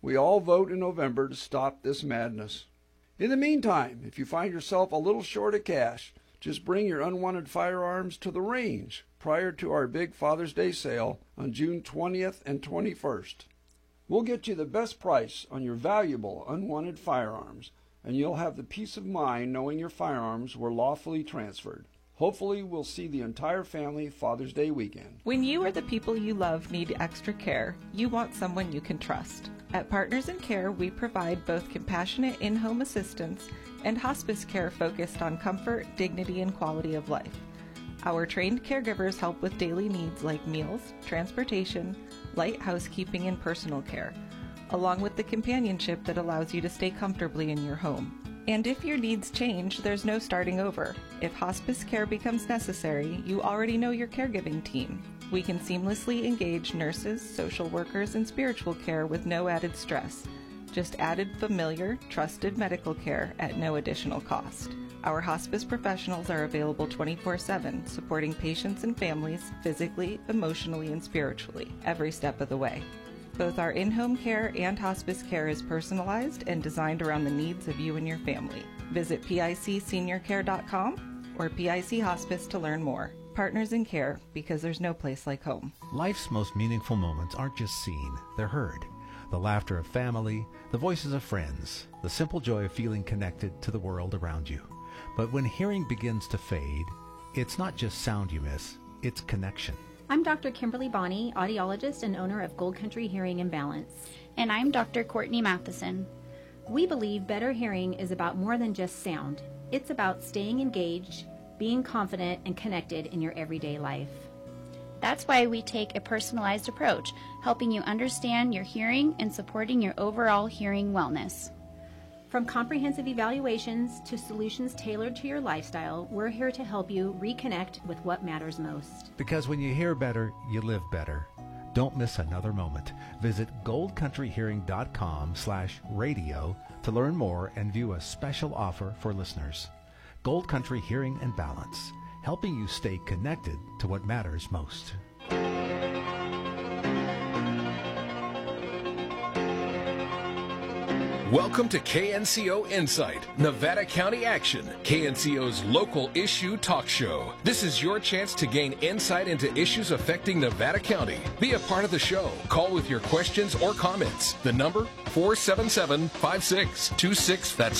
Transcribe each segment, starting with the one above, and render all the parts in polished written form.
We all vote in November to stop this madness. In the meantime, if you find yourself a little short of cash, just bring your unwanted firearms to the range prior to our big Father's Day sale on June 20th and 21st. We'll get you the best price on your valuable unwanted firearms, and you'll have the peace of mind knowing your firearms were lawfully transferred. Hopefully, we'll see the entire family Father's Day weekend. When you or the people you love need extra care, you want someone you can trust. At Partners in Care, we provide both compassionate in-home assistance and hospice care focused on comfort, dignity, and quality of life. Our trained caregivers help with daily needs like meals, transportation, light housekeeping, and personal care, along with the companionship that allows you to stay comfortably in your home. And if your needs change, there's no starting over. If hospice care becomes necessary, you already know your caregiving team. We can seamlessly engage nurses, social workers, and spiritual care with no added stress. Just added familiar, trusted medical care at no additional cost. Our hospice professionals are available 24/7, supporting patients and families physically, emotionally, and spiritually, every step of the way. Both our in-home care and hospice care is personalized and designed around the needs of you and your family. Visit PICSeniorCare.com or PIC Hospice to learn more. Partners in Care, because there's no place like home. Life's most meaningful moments aren't just seen, they're heard. The laughter of family, the voices of friends, the simple joy of feeling connected to the world around you. But when hearing begins to fade, it's not just sound you miss, it's connection. I'm Dr. Kimberly Bonney, audiologist and owner of Gold Country Hearing and Balance. And I'm Dr. Courtney Matheson. We believe better hearing is about more than just sound. It's about staying engaged, being confident, and connected in your everyday life. That's why we take a personalized approach, helping you understand your hearing and supporting your overall hearing wellness. From comprehensive evaluations to solutions tailored to your lifestyle, we're here to help you reconnect with what matters most. Because when you hear better, you live better. Don't miss another moment. Visit goldcountryhearing.com/radio to learn more and view a special offer for listeners. Gold Country Hearing and Balance, helping you stay connected to what matters most. Welcome to KNCO Insight, Nevada County Action, KNCO's local issue talk show. This is your chance to gain insight into issues affecting Nevada County. Be a part of the show. Call with your questions or comments. The number, 477-5626. That's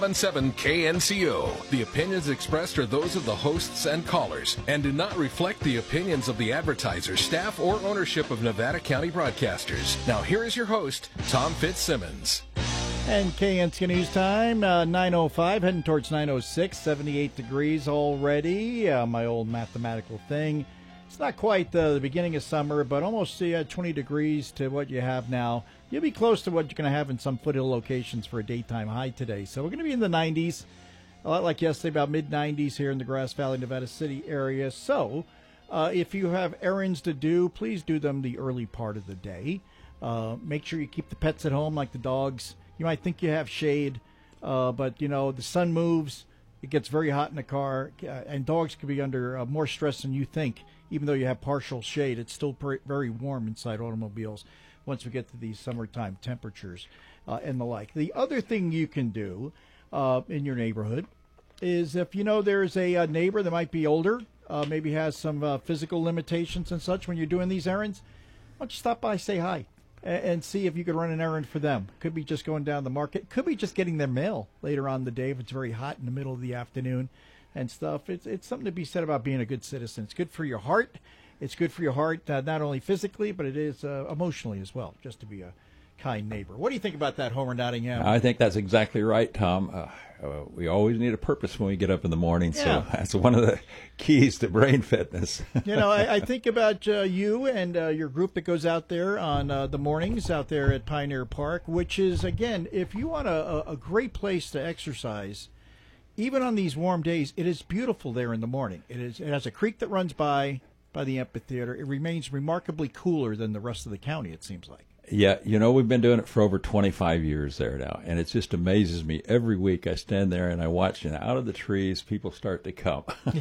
477-KNCO. The opinions expressed are those of the hosts and callers and do not reflect the opinions of the advertisers, staff, or ownership of Nevada County Broadcasters. Now here is your host, Tom Fitzsimmons. And KNC News Time, 9:05, heading towards 9:06, 78 degrees already. My old mathematical thing. It's not quite the beginning of summer, but almost 20 degrees to what you have now. You'll be close to what you're going to have in some foothill locations for a daytime high today. So we're going to be in the 90s, a lot like yesterday, about mid-90s here in the Grass Valley, Nevada City area. So if you have errands to do, please do them the early part of the day. Make sure you keep the pets at home, like the dogs. You might think you have shade, but, you know, the sun moves, it gets very hot in the car, and dogs can be under more stress than you think. Even though you have partial shade, it's still very warm inside automobiles once we get to these summertime temperatures and the like. The other thing you can do in your neighborhood is if you know there's a neighbor that might be older, maybe has some physical limitations and such when you're doing these errands, why don't you stop by, say hi, and see if you could run an errand for them. Could be just going down the market. Could be just getting their mail later on in the day if it's very hot in the middle of the afternoon and stuff. It's something to be said about being a good citizen. It's good for your heart. It's good for your heart, not only physically, but it is emotionally as well, just to be a kind neighbor. What do you think about that, Homer Nottingham? I think that's exactly right, Tom. We always need a purpose when we get up in the morning, so that's one of the keys to brain fitness. You know, I think about you and your group that goes out there on the mornings out there at Pioneer Park, which is, again, if you want a great place to exercise, even on these warm days, it is beautiful there in the morning. It has a creek that runs by the amphitheater. It remains remarkably cooler than the rest of the county, it seems like. Yeah, you know, we've been doing it for over 25 years there now, and it just amazes me. Every week I stand there and I watch, and out of the trees, people start to come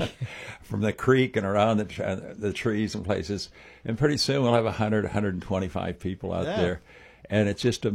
from the creek and around the trees and places, and pretty soon we'll have 100, 125 people out there, and it's just